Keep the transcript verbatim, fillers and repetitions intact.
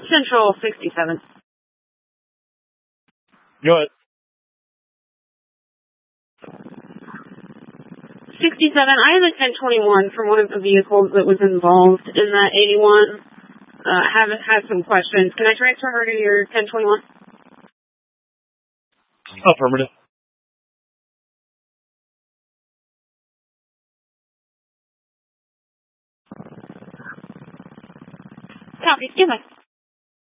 Central sixty-seven. Go ahead. sixty-seven, I have a ten twenty-one from one of the vehicles that was involved in that eighty-one. Uh, have had some questions. Can I transfer her to your ten twenty-one? Affirmative. Copy. Goodbye.